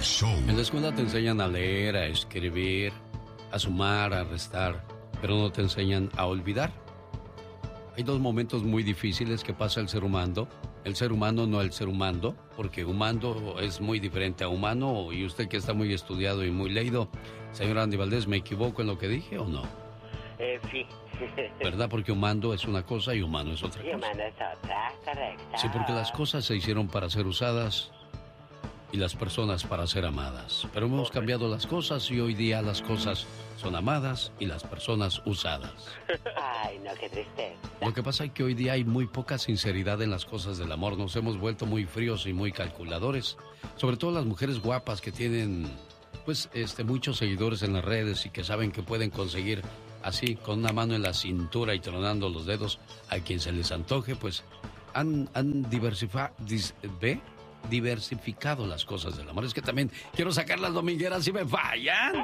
show. En la escuela te enseñan a leer, a escribir, a sumar, a restar, pero no te enseñan a olvidar. Hay dos momentos muy difíciles que pasa el ser humano. El ser humano, no el ser humano, porque humano es muy diferente a humano. Y usted que está muy estudiado y muy leído, señor Andy Valdés, ¿me equivoco en lo que dije o no? Sí. ¿Verdad? Porque humano es una cosa y humano es otra cosa. Y humano es otra, correcto. Sí, porque las cosas se hicieron para ser usadas y las personas para ser amadas. Pero hemos cambiado las cosas y hoy día las cosas son amadas y las personas usadas. Ay, no, qué tristeza. Lo que pasa es que hoy día hay muy poca sinceridad en las cosas del amor. Nos hemos vuelto muy fríos y muy calculadores. Sobre todo las mujeres guapas que tienen, pues, muchos seguidores en las redes y que saben que pueden conseguir así, con una mano en la cintura y tronando los dedos a quien se les antoje, pues han diversificado las cosas del amor. Es que también quiero sacar las domingueras y me fallan.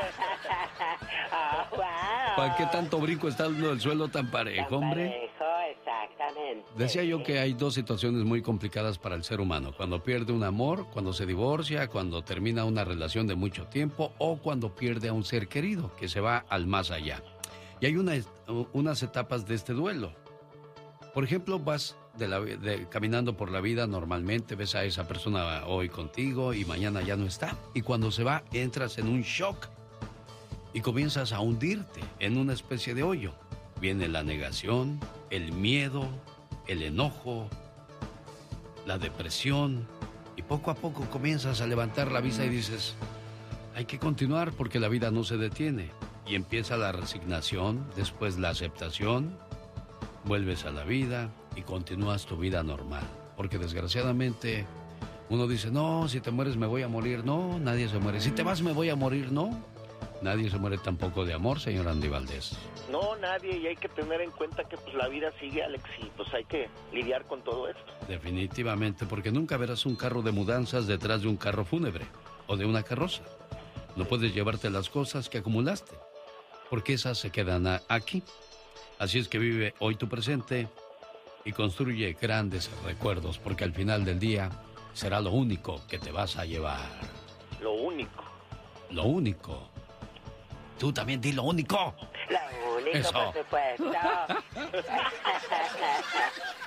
Oh, wow. ¿Para qué tanto brinco está el suelo tan parejo, hombre? Parejo, exactamente. Decía yo que hay dos situaciones muy complicadas para el ser humano. Cuando pierde un amor, cuando se divorcia, cuando termina una relación de mucho tiempo o cuando pierde a un ser querido que se va al más allá. Y hay unas etapas de este duelo. Por ejemplo, vas caminando por la vida normalmente, ves a esa persona hoy contigo y mañana ya no está. Y cuando se va, entras en un shock y comienzas a hundirte en una especie de hoyo. Viene la negación, el miedo, el enojo, la depresión y poco a poco comienzas a levantar la vista y dices, hay que continuar porque la vida no se detiene. Y empieza la resignación, después la aceptación, vuelves a la vida y continúas tu vida normal. Porque desgraciadamente uno dice, no, si te mueres me voy a morir. No, nadie se muere. Si te vas me voy a morir. No, nadie se muere tampoco de amor, señor Andy Valdés. No, nadie, y hay que tener en cuenta que pues la vida sigue, Alex, y pues hay que lidiar con todo esto. Definitivamente, porque nunca verás un carro de mudanzas detrás de un carro fúnebre o de una carroza. No puedes llevarte las cosas que acumulaste, porque esas se quedan aquí. Así es que vive hoy tu presente y construye grandes recuerdos, porque al final del día será lo único que te vas a llevar. Lo único. Lo único. Tú también di lo único. Lo único, Eso. por supuesto.